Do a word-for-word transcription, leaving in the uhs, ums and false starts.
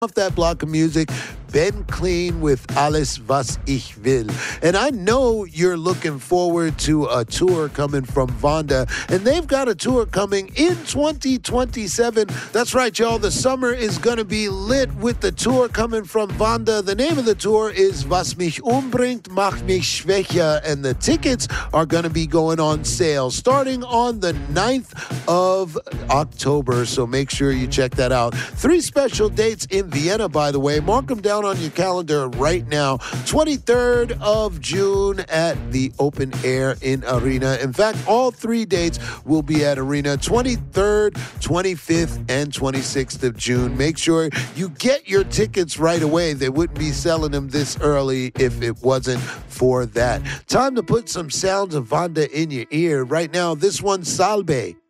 off that block of music, Ben Clean with Alles was ich will. And I know you're looking forward to a tour coming from Vonda, and they've got a tour coming in twenty twenty-seven. That's right, y'all. The summer is going to be lit with the tour coming from Vonda. The name of the tour is Was mich umbringt, macht mich schwächer, and the tickets are going to be going on sale starting on the ninth of October, so make sure you check that out. Three special dates in Vienna, by the way. Mark them down on your calendar right now. twenty-third of June at the Open Air in Arena. In fact, all three dates will be at Arena, twenty-third, twenty-fifth, and twenty-sixth of June. Make sure you get your tickets right away. They wouldn't be selling them this early if it wasn't for that. Time to put some sounds of Vonda in your ear. Right now, this one, Salbe.